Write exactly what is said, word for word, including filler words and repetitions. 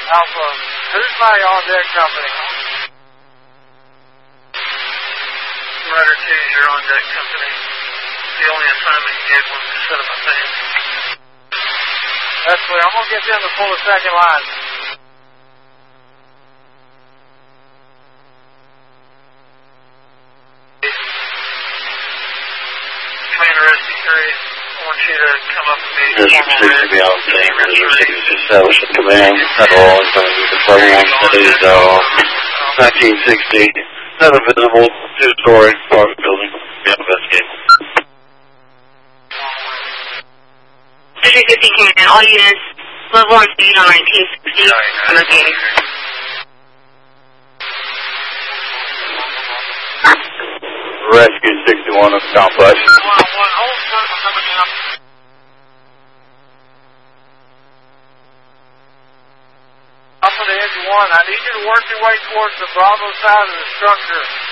Alpha, who's my on-deck company? Rider two, your on-deck company. The only assignment you gave was to set up a thing. That's clear. I'm going to get them to pull the second line. Commander S D three, I want you to come up and meet Reserve six to be on scene. Reserve six is established at command. Federal incoming with the flight one cities, uh, nineteen sixty. Another visible two-story apartment building. Be investigated. District fifty Canyon, all units, level one speed on nineteen sixty. I'm okay. Rescue sixty-one of the complex. Alpha to engine one, I need you to work your way towards the Bravo side of the structure.